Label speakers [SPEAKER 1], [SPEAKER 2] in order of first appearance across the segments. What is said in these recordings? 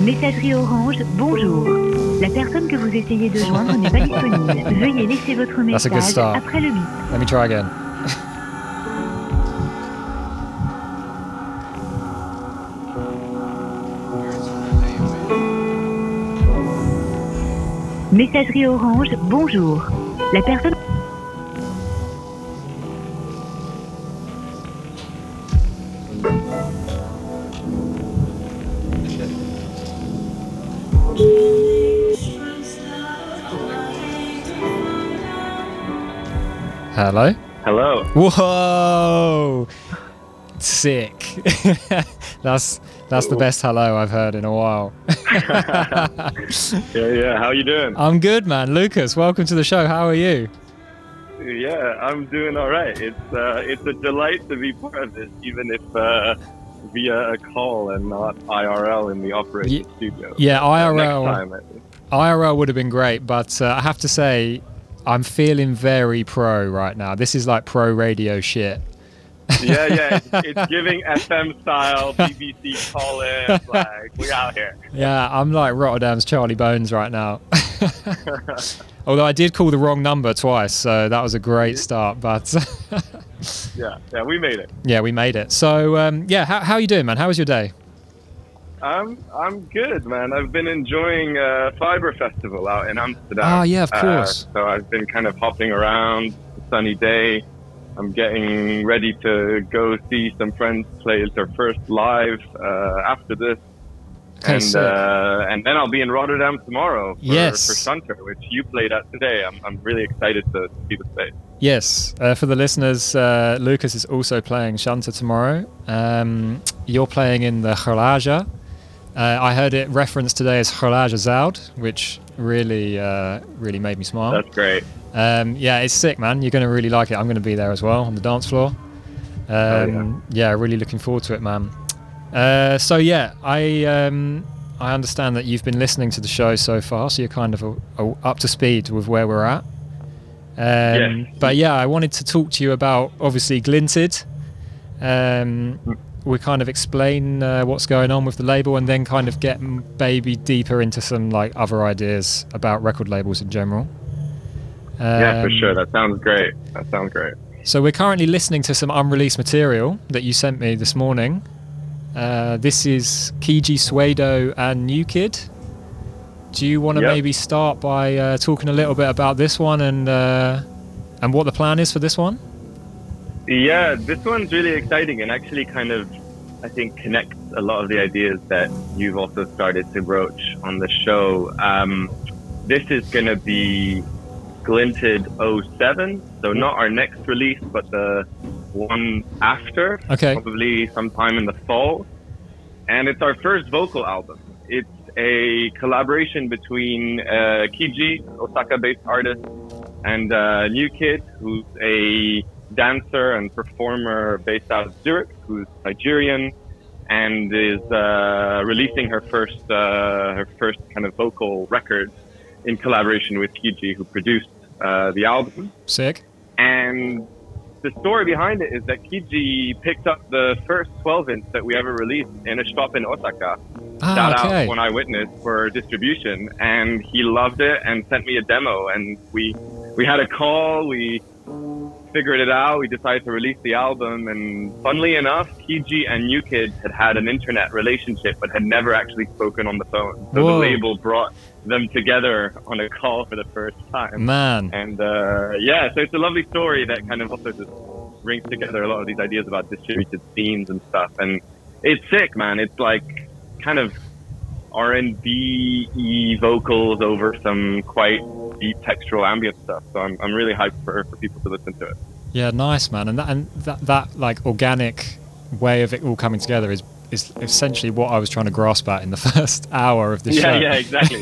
[SPEAKER 1] Messagerie Orange, bonjour. La personne que vous essayez de joindre n'est pas disponible. Veuillez laisser votre
[SPEAKER 2] That's a good
[SPEAKER 1] message
[SPEAKER 2] start.
[SPEAKER 1] après le bip.
[SPEAKER 2] Let me try again.
[SPEAKER 1] Messagerie Orange, bonjour. La personne...
[SPEAKER 2] Hello?
[SPEAKER 3] Hello.
[SPEAKER 2] Whoa! Sick. That's the best hello I've heard in a while.
[SPEAKER 3] Yeah. How you doing?
[SPEAKER 2] I'm good, man. Lucas, welcome to the show. How are you?
[SPEAKER 3] Yeah, I'm doing all right. It's a delight to be part of this, even if via a call and not IRL in the operating studio.
[SPEAKER 2] Yeah,
[SPEAKER 3] Next time, I think.
[SPEAKER 2] IRL would have been great, but I have to say, I'm feeling very pro right now. This is like pro radio shit.
[SPEAKER 3] Yeah. It's giving FM style, BBC call-in, like, we out here.
[SPEAKER 2] Yeah, I'm like Rotterdam's Charlie Bones right now. Although I did call the wrong number twice, so that was a great start. But
[SPEAKER 3] yeah, we made it.
[SPEAKER 2] Yeah, we made it. So how are you doing, man? How was your day?
[SPEAKER 3] I'm good, man. I've been enjoying Fiber Festival out in Amsterdam.
[SPEAKER 2] Oh, yeah, of course.
[SPEAKER 3] So I've been kind of hopping around. It's a sunny day. I'm getting ready to go see some friends play their first live after this.
[SPEAKER 2] Okay,
[SPEAKER 3] and then I'll be in Rotterdam tomorrow for Shunter, which you played at today. I'm really excited to see the space.
[SPEAKER 2] Yes, for the listeners, Lucas is also playing Shunter tomorrow. You're playing in the Garage. I heard it referenced today as Garage Zout, which really made me smile.
[SPEAKER 3] That's great.
[SPEAKER 2] Yeah, it's sick, man. You're going to really like it. I'm going to be there as well on the dance floor. Yeah, really looking forward to it, man. So yeah, I understand that you've been listening to the show so far, so you're kind of up to speed with where we're at.
[SPEAKER 3] Yes.
[SPEAKER 2] But yeah, I wanted to talk to you about obviously Glinted. We kind of explain what's going on with the label, and then kind of get maybe deeper into some like other ideas about record labels in general.
[SPEAKER 3] Yeah, for sure. That sounds great.
[SPEAKER 2] So we're currently listening to some unreleased material that you sent me this morning. This is Kiji Suedo and New Kid. Do you want to maybe start by talking a little bit about this one and what the plan is for this one?
[SPEAKER 3] Yeah, this one's really exciting and actually kind of, I think, connects a lot of the ideas that you've also started to broach on the show. This is going to be Glinted 07, so not our next release, but the one after, probably sometime in the fall. And it's our first vocal album. It's a collaboration between Kiji, Osaka-based artist, and New Kid, who's a dancer and performer based out of Zurich, who's Nigerian, and is releasing her first kind of vocal record in collaboration with Kiji, who produced the album.
[SPEAKER 2] Sick.
[SPEAKER 3] And the story behind it is that Kiji picked up the first 12-inch that we ever released in a shop in Osaka. Shout out One Eyewitness for distribution, and he loved it and sent me a demo, and we had a call, we figured it out, we decided to release the album, and funnily enough, Kiji and New Kid had an internet relationship but had never actually spoken on the phone. So the label brought them together on a call for the first time.
[SPEAKER 2] Man.
[SPEAKER 3] And so it's a lovely story that kind of also just brings together a lot of these ideas about distributed scenes and stuff. And it's sick, man. It's like kind of R&B vocals over some quite deep textural ambient stuff. So I'm really hyped for people to listen to it.
[SPEAKER 2] Yeah, nice, man. And that like organic way of it all coming together is essentially what I was trying to grasp at in the first hour of the show.
[SPEAKER 3] Yeah, exactly.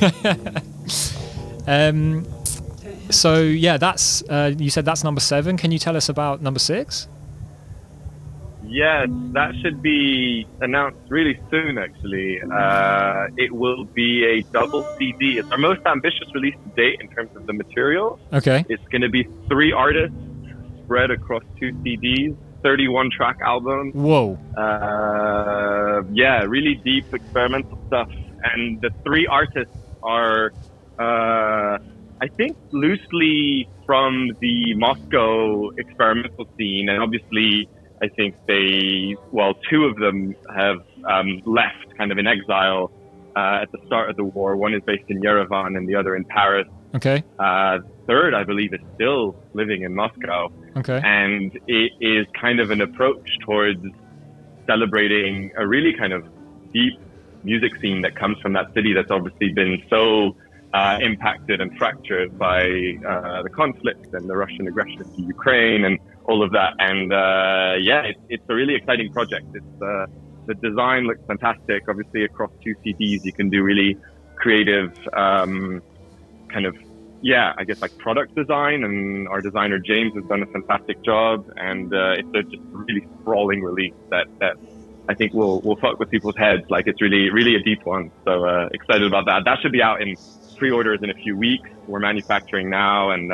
[SPEAKER 2] So yeah, that's you said that's number 7. Can you tell us about number 6?
[SPEAKER 3] Yes, that should be announced really soon, actually. It will be a double CD. It's our most ambitious release to date in terms of the material.
[SPEAKER 2] Okay.
[SPEAKER 3] It's going to be 3 artists spread across 2 CDs, 31-track album.
[SPEAKER 2] Whoa.
[SPEAKER 3] Yeah, really deep experimental stuff. And the three artists are, I think, loosely from the Moscow experimental scene. And obviously, I think two of them have left kind of in exile at the start of the war. One is based in Yerevan and the other in Paris.
[SPEAKER 2] Okay.
[SPEAKER 3] Third, I believe, is still living in Moscow.
[SPEAKER 2] Okay.
[SPEAKER 3] And it is kind of an approach towards celebrating a really kind of deep music scene that comes from that city that's obviously been so impacted and fractured by the conflict and the Russian aggression into Ukraine and all of that. And it's a really exciting project. The design looks fantastic. Obviously, across two CDs, you can do really creative I guess like product design, and our designer James has done a fantastic job, and it's a just really sprawling release that I think will fuck with people's heads. Like, it's really a deep one. So excited about that. That should be out in pre-orders in a few weeks. We're manufacturing now, and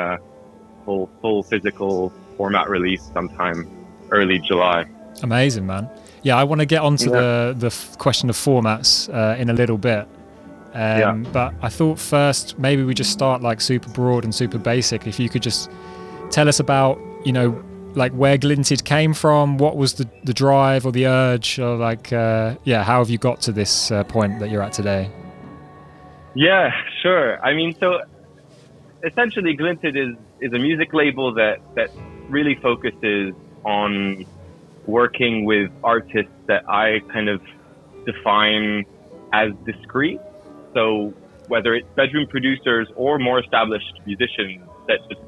[SPEAKER 3] full physical format release sometime early July.
[SPEAKER 2] Amazing, man. Yeah, I want to get onto the question of formats in a little bit. But I thought first maybe we just start like super broad and super basic. If you could just tell us about, like where Glinted came from, what was the drive or the urge, or like, how have you got to this point that you're at today?
[SPEAKER 3] Yeah, sure. I mean, so essentially Glinted is a music label that really focuses on working with artists that I kind of define as discreet. So whether it's bedroom producers or more established musicians that just,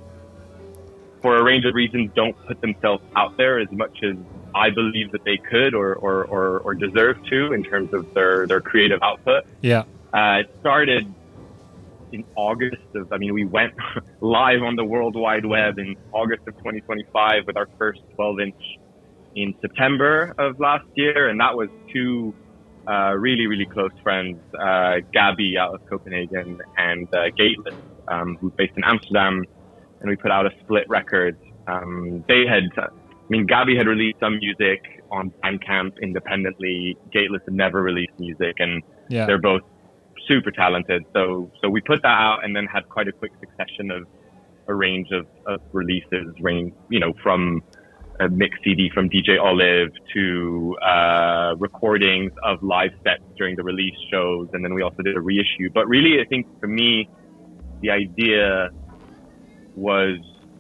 [SPEAKER 3] for a range of reasons, don't put themselves out there as much as I believe that they could or deserve to in terms of their creative output. Yeah. It started in August we went live on the World Wide Web in August of 2025 with our first 12-inch in September of last year. And that was two really, really close friends, Gabby out of Copenhagen and Gateless, who's based in Amsterdam. And we put out a split record. Gabby had released some music on Bandcamp independently. Gateless had never released music, and they're both super talented. So we put that out, and then had quite a quick succession of a range of releases, from a mixed CD from DJ Olive to recordings of live sets during the release shows, and then we also did a reissue. But really, I think for me, the idea was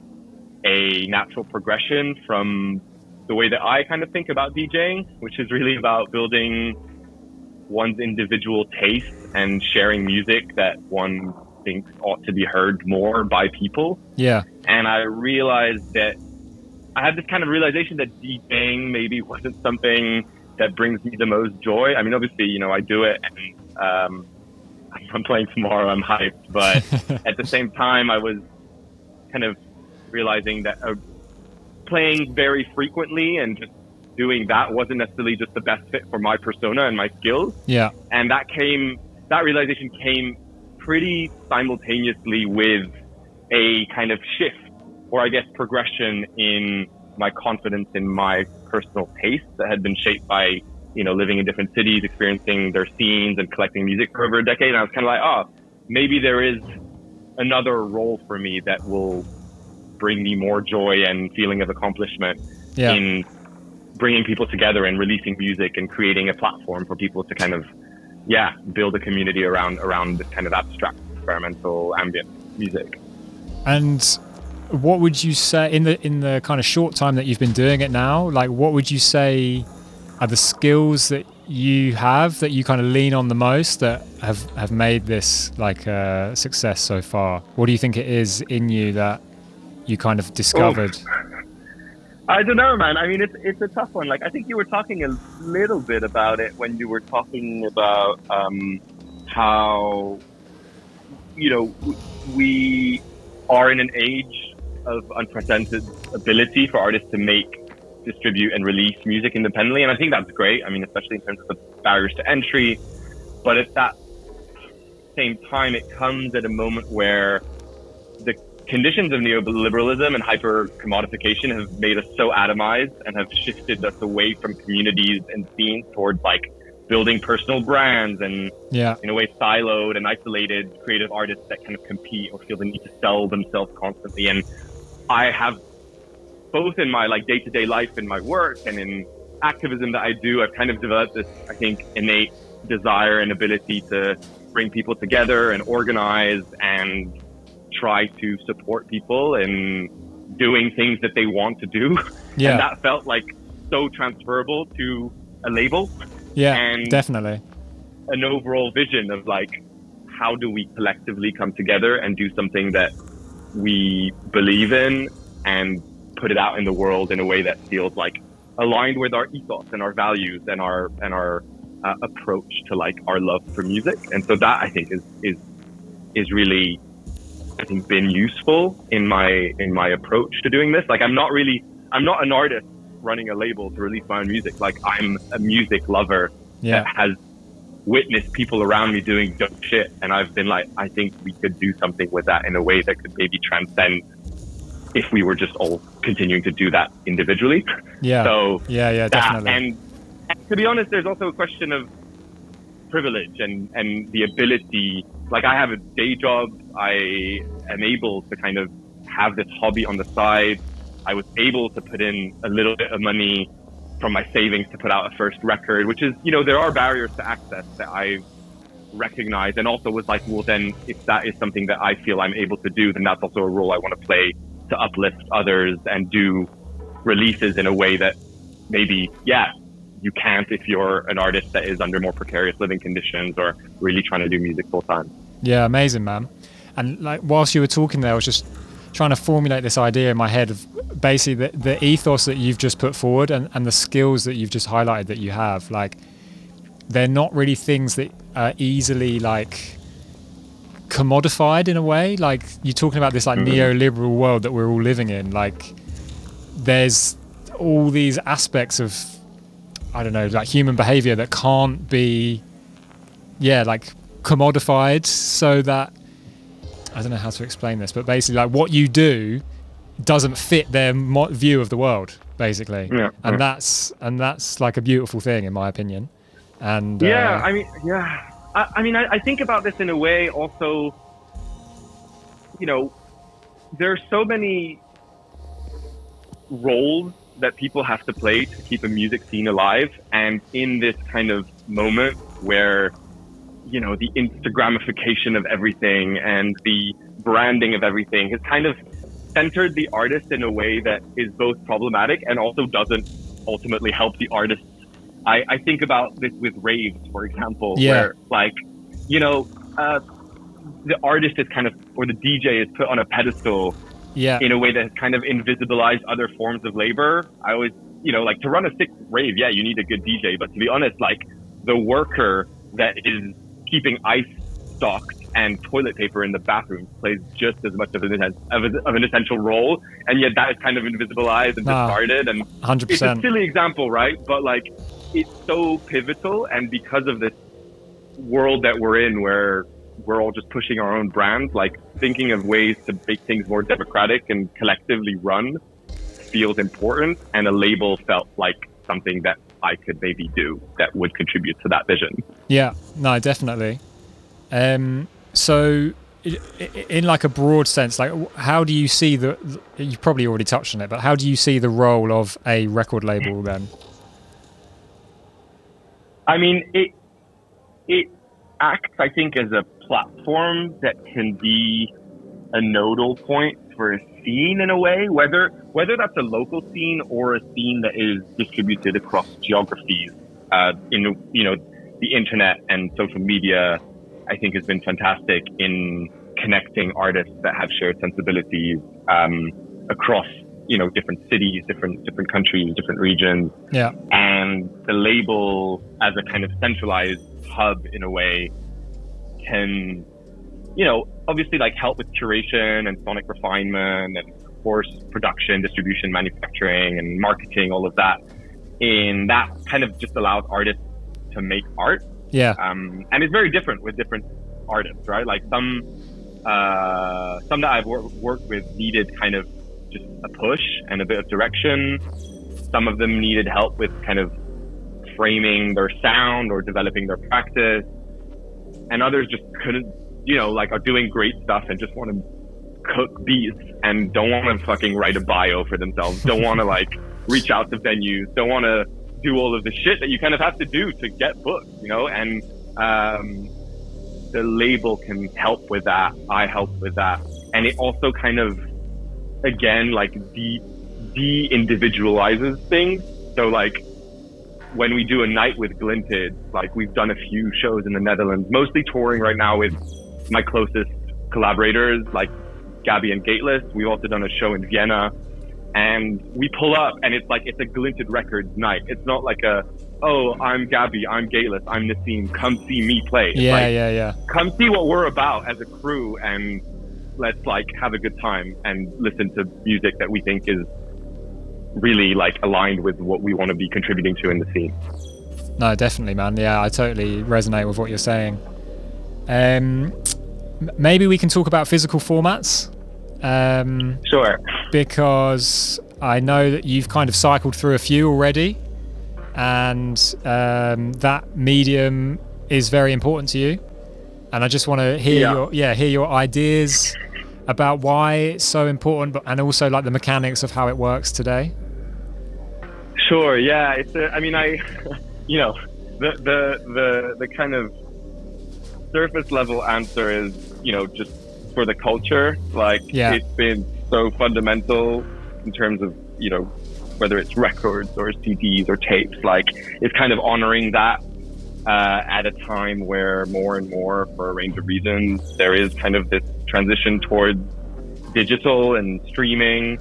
[SPEAKER 3] a natural progression from the way that I kind of think about DJing, which is really about building one's individual taste and sharing music that one thinks ought to be heard more by people. Yeah. And I realized that I had this kind of realization that DJing maybe wasn't something that brings me the most joy. I mean, obviously, I do it, and I'm playing tomorrow, I'm hyped. But at the same time, I was kind of realizing that playing very frequently and just doing that wasn't necessarily just the best fit for my persona and my skills. Yeah. And that realization came pretty simultaneously with a kind of shift, or I guess progression, in my confidence in my personal taste that had been shaped by, living in different cities, experiencing their scenes and collecting music for over a decade. And I was kind of like, maybe there is another role for me that will bring me more joy and feeling of accomplishment in bringing people together and releasing music and creating a platform for people to kind of, build a community around this kind of abstract, experimental, ambient music. And what would you say in the kind of short time that you've been doing it now? Like, what would you say are the skills that you have that you kind of lean on the most that have made this like a success so far? What do you think it is in you that you kind of discovered? I don't know, man. I mean, it's a tough one. Like, I think you were talking a little bit about it when you were talking about how, we are in an age of unprecedented ability for artists to make, distribute, and release music independently. And I think that's great. I mean, especially in terms of the barriers to entry. But at that same time, it comes at a moment where the conditions of neoliberalism and hyper-commodification have made us so atomized and have shifted us away from communities and scenes towards like building personal brands and
[SPEAKER 2] Yeah.
[SPEAKER 3] in a way siloed and isolated creative artists that kind of compete or feel the need to sell themselves constantly. And I have, both in my like day-to-day life in my work and in activism that I do, I've kind of developed this, I think, innate desire and ability to bring people together and organize and try to support people in doing things that they want to do.
[SPEAKER 2] Yeah.
[SPEAKER 3] And that felt like so transferable to a label.
[SPEAKER 2] Yeah,
[SPEAKER 3] and
[SPEAKER 2] definitely.
[SPEAKER 3] An overall vision of like, how do we collectively come together and do something that we believe in and put it out in the world in a way that feels like aligned with our ethos and our values and our approach to like our love for music. And so that I think is really, I think, been useful in my approach to doing this. Like I'm not an artist running a label to release my own music. Like I'm a music lover that has witnessed people around me doing dope shit, and I've been like, I think we could do something with that in a way that could maybe transcend if we were just all continuing to do that individually.
[SPEAKER 2] Yeah.
[SPEAKER 3] So
[SPEAKER 2] yeah, definitely.
[SPEAKER 3] And to be honest, there's also a question of privilege and the ability. Like I have a day job. I am able to kind of have this hobby on the side. I was able to put in a little bit of money from my savings to put out a first record, which is, you know, there are barriers to access that I've recognized, and also was like, well, then if that is something that I feel I'm able to do, then that's also a role I want to play to uplift others and do releases in a way that maybe, you can't if you're an artist that is under more precarious living conditions or really trying to do music full time.
[SPEAKER 2] Yeah, amazing, man. And like whilst you were talking there, I was just trying to formulate this idea in my head of basically the ethos that you've just put forward and the skills that you've just highlighted that you have. Like they're not really things that are easily like commodified in a way. Like you're talking about this like neoliberal world that we're all living in. Like there's all these aspects of, I don't know, like human behavior that can't be, like commodified, so that, I don't know how to explain this, but basically like what you do doesn't fit their view of the world, basically. And that's like a beautiful thing in my opinion. And I think about this in a way also, you know, there are so many roles that people have to play to keep a music scene alive. And in this kind of moment where, you know, the Instagramification of everything and the branding of everything has kind of centered the artist in a way that is both problematic and also doesn't ultimately help the artist. I think about this with raves, for example, where like, you know, the artist is kind of, or the DJ is put on a pedestal in a way that has kind of invisibilized other forms of labor. I always, you know, like to run a sick rave, you need a good DJ, but to be honest, like the worker that is keeping ice stocked and toilet paper in the bathroom plays just as much of an essential role, and yet that is kind of invisibilized and discarded. And 100%.
[SPEAKER 3] It's a silly example, right? But like, it's so pivotal, and because of this world that we're in, where we're all just pushing our own brands, like thinking of ways to make things more democratic and collectively run feels important, and a label felt like something that I could maybe do that would contribute to that vision. Yeah,
[SPEAKER 2] no, definitely. So in like a broad sense, like how do you see you've probably already touched on it, but how do you see the role of a record label then?
[SPEAKER 3] I mean, it acts, I think, as a platform that can be a nodal point for a scene in a way, whether that's a local scene or a scene that is distributed across geographies. In, you know, the internet and social media, I think, has been fantastic in connecting artists that have shared sensibilities across, you know, different cities, different countries, different regions.
[SPEAKER 2] Yeah.
[SPEAKER 3] And the label as a kind of centralized hub in a way can, you know, obviously like help with curation and sonic refinement and of course production, distribution, manufacturing and marketing, all of that. And that kind of just allows artists to make art.
[SPEAKER 2] Yeah.
[SPEAKER 3] And it's very different with different artists, right? Like some that I've worked with needed kind of just a push and a bit of direction. Some of them needed help with kind of framing their sound or developing their practice. And others just couldn't, like are doing great stuff and just want to cook beats and don't want to fucking write a bio for themselves, don't want to like reach out to venues, don't want to do all of the shit that you kind of have to do to get booked, and the label can help with that. I help with that. And it also kind of, again, like de-individualizes things. So like when we do a night with Glinted, like we've done a few shows in the Netherlands, mostly touring right now with my closest collaborators like Gabby and Gateless. We've also done a show in Vienna, and we pull up and it's like, it's a Glinted Records night. It's not like I'm Gabby, I'm Gateless, I'm Nassim, come see me play. It's
[SPEAKER 2] yeah.
[SPEAKER 3] Come see what we're about as a crew, and let's like have a good time and listen to music that we think is really like aligned with what we want to be contributing to in the scene.
[SPEAKER 2] No, definitely, man. Yeah, I totally resonate with what you're saying. Maybe we can talk about physical formats.
[SPEAKER 3] Sure.
[SPEAKER 2] Because I know that you've kind of cycled through a few already, and that medium is very important to you. And I just want to hear your ideas about why it's so important, and also like the mechanics of how it works today.
[SPEAKER 3] Sure. Yeah. The kind of surface level answer is, just for the culture. Like it's been so fundamental in terms of, whether it's records or CDs or tapes, like it's kind of honoring that at a time where more and more, for a range of reasons, there is kind of this transition towards digital and streaming.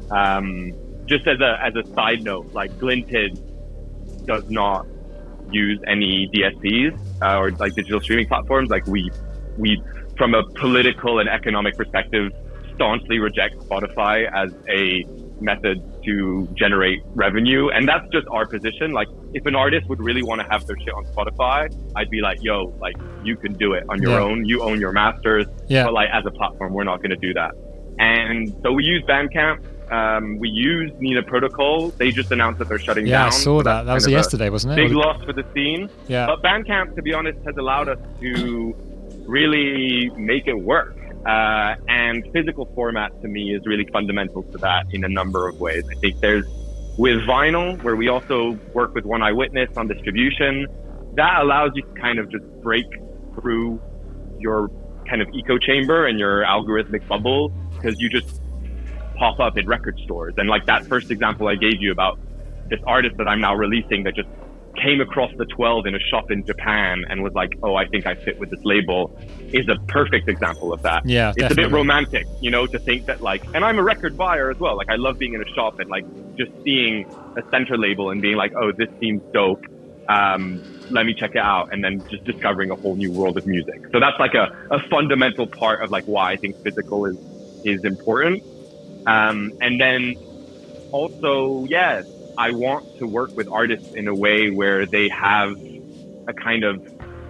[SPEAKER 3] Just as a side note, like Glinted does not use any DSPs or like digital streaming platforms. Like we from a political and economic perspective staunchly reject Spotify as a method to generate revenue, and that's just our position. Like if an artist would really want to have their shit on Spotify, I'd be like, yo, like you can do it on your own, you own your masters, but like as a platform we're not going to do that. And so we use Bandcamp, we use Nina Protocol. They just announced that they're shutting down.
[SPEAKER 2] I saw that was yesterday, wasn't it?
[SPEAKER 3] Big loss for the scene. But Bandcamp, to be honest, has allowed us to really make it work. And physical format to me is really fundamental to that in a number of ways. I think there's, with vinyl, where we also work with One Eyewitness on distribution, that allows you to kind of just break through your kind of echo chamber and your algorithmic bubble, because you just pop up in record stores. And like that first example I gave you about this artist that I'm now releasing that just came across the 12 in a shop in Japan and was like, oh, I think I fit with this label, is a perfect example of that.
[SPEAKER 2] Yeah,
[SPEAKER 3] it's
[SPEAKER 2] definitely.
[SPEAKER 3] a bit romantic, to think that like, and I'm a record buyer as well. Like I love being in a shop and like just seeing a center label and being like, oh, this seems dope. Let me check it out. And then just discovering a whole new world of music. So that's like a fundamental part of like why I think physical is important. And then also, I want to work with artists in a way where they have a kind of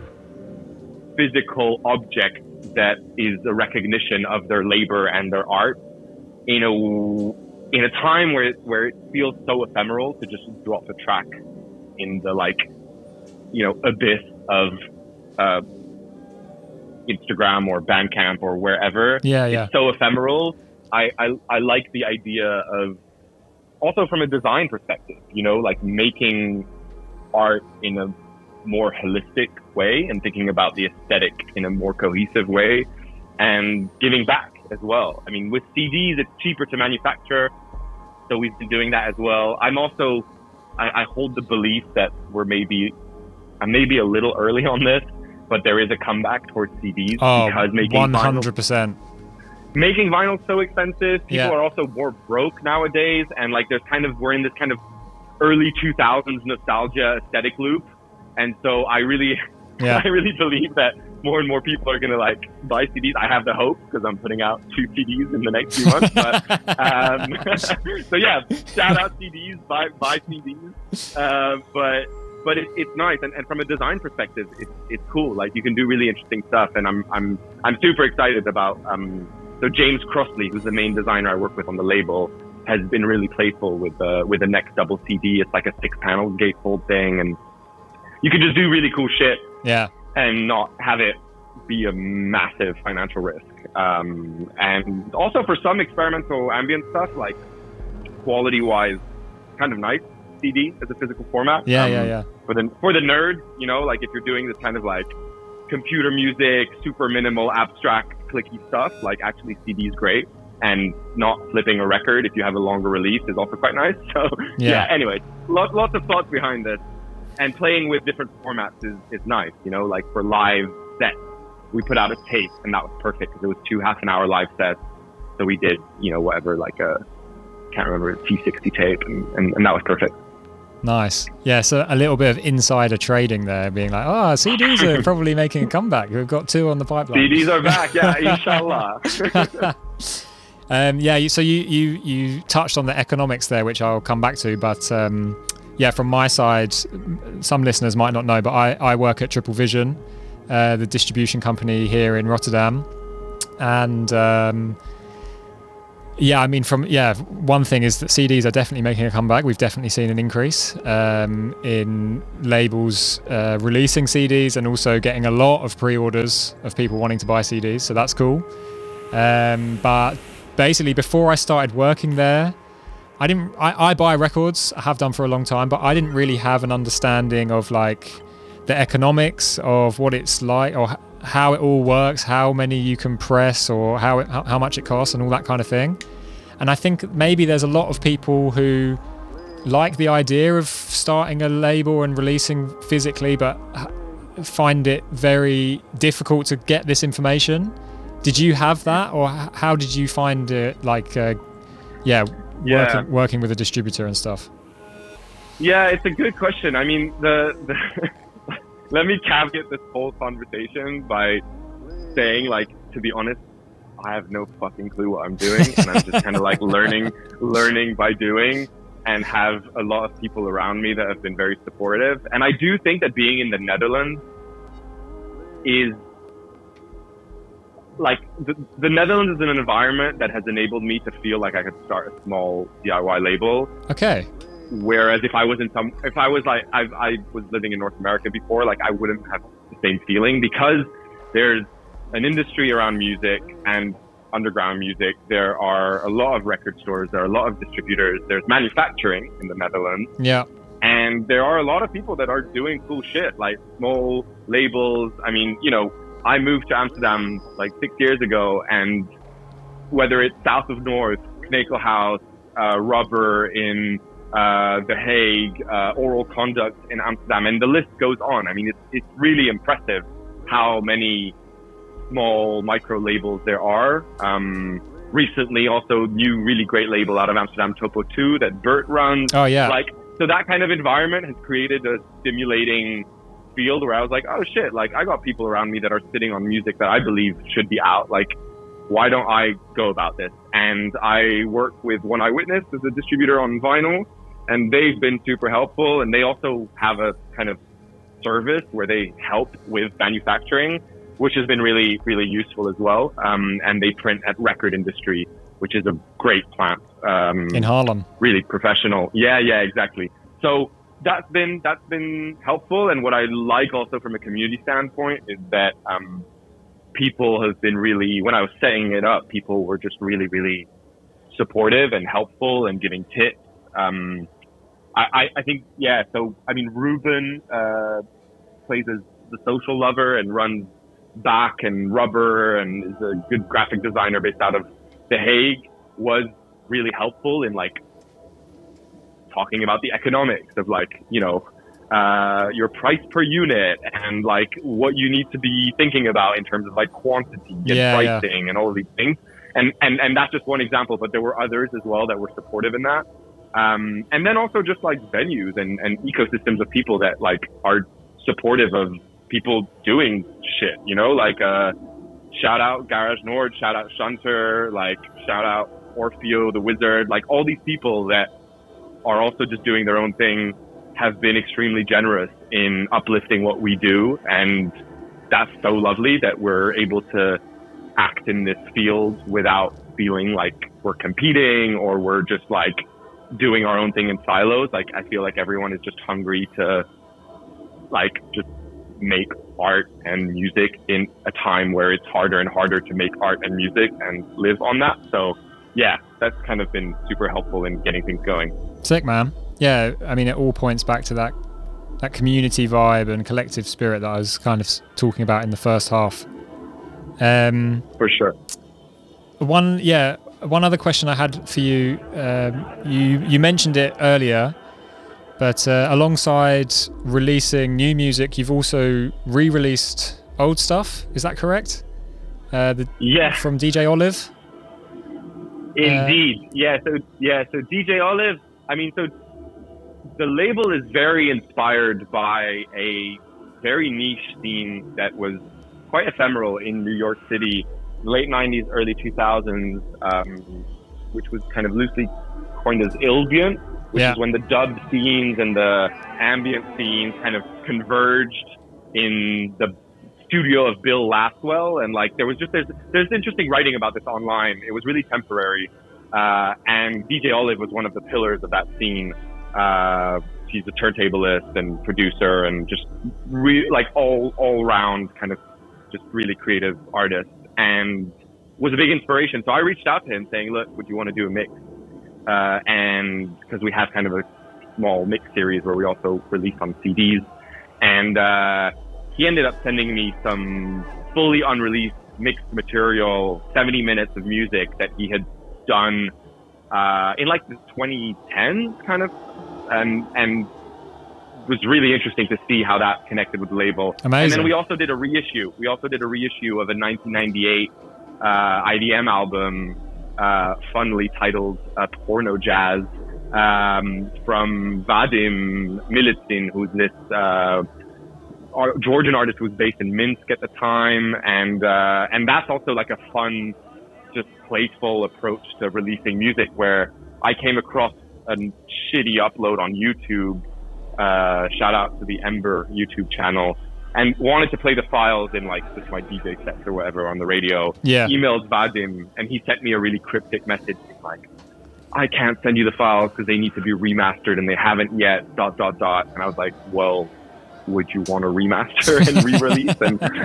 [SPEAKER 3] physical object that is a recognition of their labor and their art in a time where it feels so ephemeral to just drop a track in the abyss of Instagram or Bandcamp or wherever. It's so ephemeral. I like the idea of, also from a design perspective, like making art in a more holistic way and thinking about the aesthetic in a more cohesive way and giving back as well. I mean, with CDs, it's cheaper to manufacture, so we've been doing that as well. I'm also, I hold the belief that I'm maybe a little early on this, but there is a comeback towards CDs because making
[SPEAKER 2] 100%.
[SPEAKER 3] Making vinyl's so expensive. People are also more broke nowadays, and like we're in this kind of early 2000s nostalgia aesthetic loop. And so I really believe that more and more people are gonna like buy CDs. I have the hope because I'm putting out 2 CDs in the next few months. But so shout out CDs, buy CDs. But it's nice, and from a design perspective, it's cool. Like you can do really interesting stuff, and I'm super excited about. So James Crossley, who's the main designer I work with on the label, has been really playful with the Next Double CD. It's like a 6-panel gatefold thing, and you could just do really cool shit
[SPEAKER 2] Yeah.
[SPEAKER 3] and not have it be a massive financial risk. And also for some experimental ambient stuff, like quality-wise, kind of nice CD as a physical format.
[SPEAKER 2] Yeah.
[SPEAKER 3] For the nerd, you know, like if you're doing this kind of like computer music, super minimal, abstract, clicky stuff, like actually CD is great. And not flipping a record if you have a longer release is also quite nice. So yeah, anyway, lots of thoughts behind this. And playing with different formats is nice, you know, like for live sets, we put out a tape and that was perfect because it was 2 half-an-hour live sets. So we did, you know, whatever, like can't remember, a T60 tape and that was perfect.
[SPEAKER 2] Nice. Yeah, so a little bit of insider trading there, being like, CDs are probably making a comeback. We've got 2 on the pipeline.
[SPEAKER 3] CDs are back, yeah, inshallah.
[SPEAKER 2] So you touched on the economics there, which I'll come back to, but from my side, some listeners might not know, but I work at Triple Vision, the distribution company here in Rotterdam, and one thing is that CDs are definitely making a comeback. We've definitely seen an increase in labels releasing CDs and also getting a lot of pre-orders of people wanting to buy CDs, so that's cool. But basically, before I started working there, I buy records, I have done for a long time, but I didn't really have an understanding of like the economics of what it's like or how it all works, how many you can press or how much it costs and all that kind of thing. And I think maybe there's a lot of people who like the idea of starting a label and releasing physically, but find it very difficult to get this information. Did you have that, or how did you find it, like, working with a distributor and stuff?
[SPEAKER 3] Yeah, it's a good question. I mean, let me caveat this whole conversation by saying, like, to be honest, I have no fucking clue what I'm doing, and I'm just kind of like learning by doing, and have a lot of people around me that have been very supportive. And I do think that being in the Netherlands is like the Netherlands is in an environment that has enabled me to feel like I could start a small DIY label.
[SPEAKER 2] Okay.
[SPEAKER 3] Whereas if I was living in North America before, like I wouldn't have the same feeling, because there's an industry around music and underground music. There are a lot of record stores, there are a lot of distributors, there's manufacturing in the Netherlands.
[SPEAKER 2] Yeah.
[SPEAKER 3] And there are a lot of people that are doing cool shit, like small labels. I mean, you know, I moved to Amsterdam like 6 years ago, and whether it's South of North, Knekel House, Rubber in The Hague, Oral Conduct in Amsterdam, and the list goes on. I mean, it's really impressive how many small micro labels there are. Recently, also new really great label out of Amsterdam, Topo 2, that Bert runs.
[SPEAKER 2] Oh yeah.
[SPEAKER 3] Like, so that kind of environment has created a stimulating field where I was like, oh shit, like I got people around me that are sitting on music that I believe should be out. Like, why don't I go about this? And I work with One Eyewitness as a distributor on vinyl, and they've been super helpful. And they also have a kind of service where they help with manufacturing, which has been really, really useful as well. And they print at Record Industry, which is a great plant.
[SPEAKER 2] In Haarlem.
[SPEAKER 3] Really professional. Yeah, exactly. So that's been helpful. And what I like also from a community standpoint is that people have been really, when I was setting it up, people were just really, really supportive and helpful and giving tips. I think, yeah, so, I mean, Ruben plays as the social lover and runs Back and Rubber and is a good graphic designer based out of The Hague, was really helpful in, like, talking about the economics of, like, you know, your price per unit and like what you need to be thinking about in terms of like quantity and pricing and all of these things. And that's just one example, but there were others as well that were supportive in that. And then also just like venues and ecosystems of people that like are supportive of people doing shit, you know, like, shout out Garage Nord, shout out Shunter, like shout out Orfeo, the Wizard, like all these people that are also just doing their own thing have been extremely generous in uplifting what we do. And that's so lovely that we're able to act in this field without feeling like we're competing or we're just like doing our own thing in silos. Like, I feel like everyone is just hungry to like just make art and music in a time where it's harder and harder to make art and music and live on that. So yeah, that's kind of been super helpful in getting things going.
[SPEAKER 2] Sick, man. Yeah, I mean, it all points back to that community vibe and collective spirit that I was kind of talking about in the first half.
[SPEAKER 3] For sure.
[SPEAKER 2] One other question I had for you. You mentioned it earlier, but alongside releasing new music, you've also re-released old stuff. Is that correct?
[SPEAKER 3] Yeah.
[SPEAKER 2] From DJ Olive.
[SPEAKER 3] Indeed. So DJ Olive. I mean, so the label is very inspired by a very niche scene that was quite ephemeral in New York City, late 90s, early 2000s, which was kind of loosely coined as Ilbient, which is when the dub scenes and the ambient scenes kind of converged in the studio of Bill Laswell. And like there's interesting writing about this online. It was really temporary. And DJ Olive was one of the pillars of that scene. She's a turntablist and producer and just like all round kind of just really creative artist, and was a big inspiration. So I reached out to him saying, look, would you want to do a mix? And because we have kind of a small mix series where we also release on CDs. And he ended up sending me some fully unreleased mixed material, 70 minutes of music that he had done in like the 2010s kind of, and was really interesting to see how that connected with the label.
[SPEAKER 2] Amazing.
[SPEAKER 3] And then we also did a reissue. of a 1998 IDM album, funnly titled Porno Jazz, from Vadim Militsin, who's this Georgian artist who was based in Minsk at the time, and that's also like a fun, just playful approach to releasing music, where I came across a shitty upload on YouTube. Shout out to the Ember YouTube channel, and wanted to play the files in like just my DJ sets or whatever on the radio.
[SPEAKER 2] Yeah.
[SPEAKER 3] Emailed Vadim, and he sent me a really cryptic message like, I can't send you the files because they need to be remastered and they haven't yet, ... And I was like, well, would you want to remaster and re-release?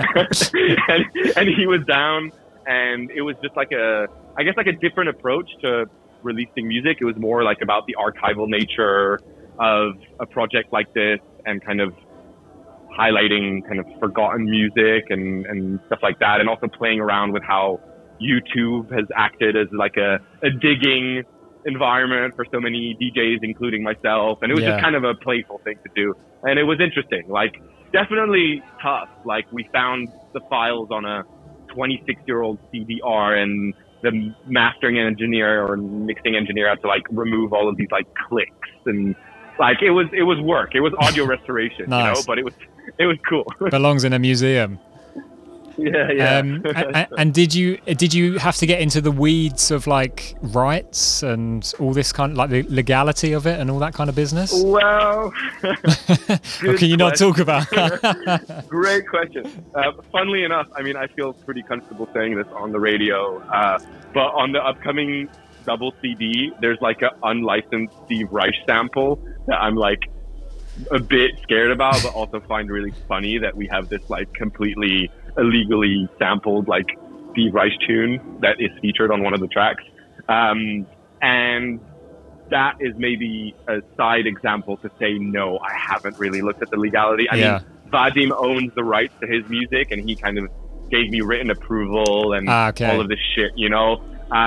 [SPEAKER 3] and he was down, and it was just like a different approach to releasing music. It was more like about the archival nature of a project like this, and kind of highlighting kind of forgotten music and stuff like that, and also playing around with how YouTube has acted as like a digging environment for so many DJs, including myself. And it was just kind of a playful thing to do, and it was interesting. Like, definitely tough. Like, we found the files on a 26-year-old CDR, and the mastering engineer or mixing engineer had to like remove all of these like clicks, and like it was work. It was audio restoration,
[SPEAKER 2] Nice.
[SPEAKER 3] you know, but it was cool.
[SPEAKER 2] Belongs in a museum.
[SPEAKER 3] Yeah.
[SPEAKER 2] And did you have to get into the weeds of like rights and all this kind of like the legality of it and all that kind of business?
[SPEAKER 3] Well,
[SPEAKER 2] or can you not talk about?
[SPEAKER 3] Great question. Funnily enough, I mean, I feel pretty comfortable saying this on the radio, but on the upcoming double CD, there's like an unlicensed Steve Reich sample that I'm like a bit scared about, but also find really funny that we have this like completely illegally sampled like Steve Reich tune that is featured on one of the tracks. And that is maybe a side example to say, no, I haven't really looked at the legality. I mean, Vadim owns the rights to his music, and he kind of gave me written approval and all of this shit, you know?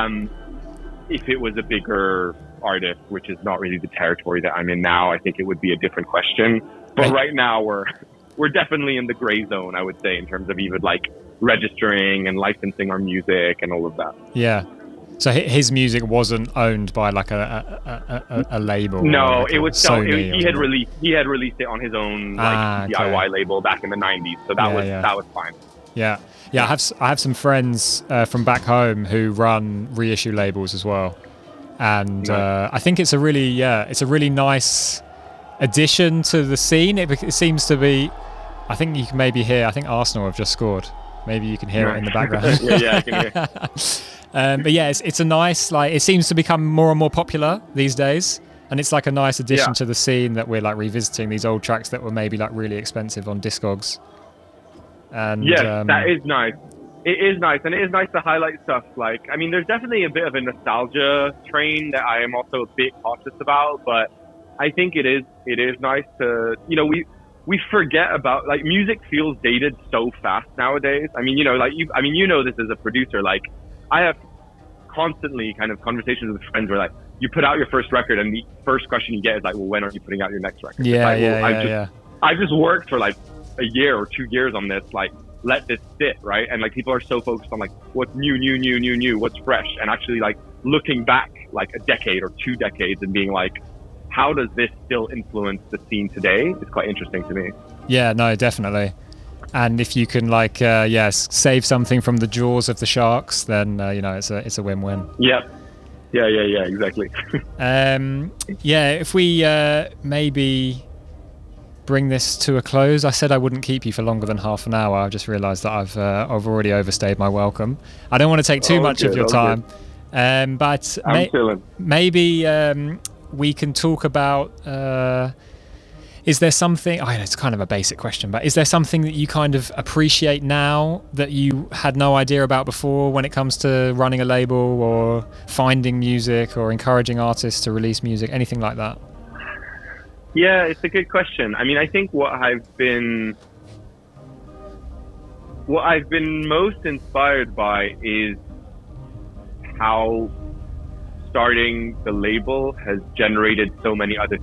[SPEAKER 3] If it was a bigger artist, which is not really the territory that I'm in now, I think it would be a different question. But right now we're definitely in the gray zone, I would say, in terms of even like registering and licensing our music and all of that.
[SPEAKER 2] Yeah. So his music wasn't owned by like a label.
[SPEAKER 3] No,
[SPEAKER 2] like
[SPEAKER 3] it was he had released it on his own like DIY label back in the 90s. So that was fine.
[SPEAKER 2] Yeah. Yeah, I have some friends from back home who run reissue labels as well, and I think it's a really nice addition to the scene. It seems to be. I think you can maybe hear. I think Arsenal have just scored. Maybe you can hear it in the background.
[SPEAKER 3] yeah, I can hear.
[SPEAKER 2] But yeah, it's a nice, like, it seems to become more and more popular these days. And it's like a nice addition
[SPEAKER 3] Yeah.
[SPEAKER 2] to the scene that we're like revisiting these old tracks that were maybe like really expensive on Discogs. And
[SPEAKER 3] Yes, that is nice. It is nice, and it is nice to highlight stuff like, I mean, there's definitely a bit of a nostalgia train that I am also a bit cautious about, but I think it is nice to, you know, we forget about, like, music feels dated so fast nowadays. I mean, you know, like, you know this as a producer, like, I have constantly kind of conversations with friends where, like, you put out your first record and the first question you get is like, well, when are you putting out your next record?
[SPEAKER 2] Yeah,
[SPEAKER 3] like,
[SPEAKER 2] yeah,
[SPEAKER 3] well,
[SPEAKER 2] yeah.
[SPEAKER 3] I've just worked for like a year or 2 years on this, like, let this sit, right? And like people are so focused on like what's new, what's fresh, and actually like looking back like a decade or 2 decades and being like, how does this still influence the scene today? Is quite interesting to me.
[SPEAKER 2] Yeah, no, definitely. And if you can like, save something from the jaws of the sharks, then you know it's a win-win.
[SPEAKER 3] Yep. Yeah, exactly.
[SPEAKER 2] If we maybe bring this to a close. I said I wouldn't keep you for longer than half an hour. I've just realised that I've already overstayed my welcome. I don't want to take too much of your time, but maybe we can talk about. Is there something? I know it's kind of a basic question, but is there something that you kind of appreciate now that you had no idea about before when it comes to running a label or finding music or encouraging artists to release music, anything like that?
[SPEAKER 3] Yeah, it's a good question. I mean, I think what I've been most inspired by is how starting the label has generated so many other